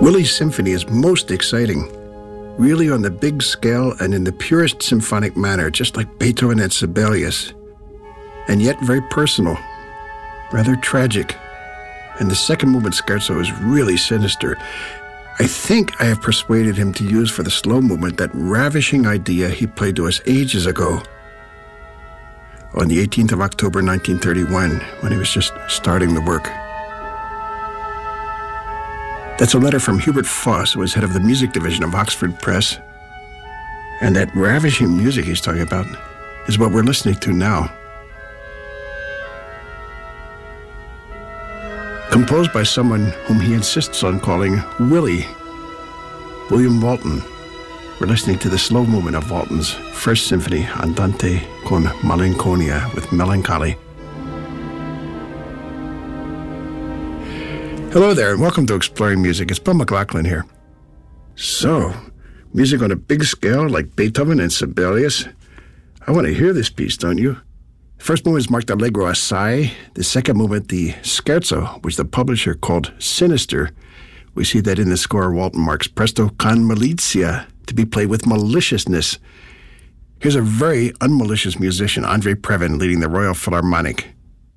Willie's symphony is most exciting, really on the big scale and in the purest symphonic manner, just like Beethoven and Sibelius, and yet very personal, rather tragic. And the second movement scherzo is really sinister. I think I have persuaded him to use for the slow movement that ravishing idea he played to us ages ago, on the 18th of October 1931, when he was just starting the work. That's a letter from Hubert Foss, who was head of the music division of Oxford Press. And that ravishing music he's talking about is what we're listening to now. Composed by someone whom he insists on calling Willie, William Walton. We're listening to the slow movement of Walton's First Symphony, Andante con Malinconia, with melancholy. Hello there, and welcome to Exploring Music. It's Bill McLaughlin here. So, music on a big scale like Beethoven and Sibelius. I want to hear this piece, don't you? The first movement is marked Allegro assai. The second movement, the scherzo, which the publisher called sinister. We see that in the score. Walton marks presto con malizia, to be played with maliciousness. Here's a very unmalicious musician, Andre Previn, leading the Royal Philharmonic.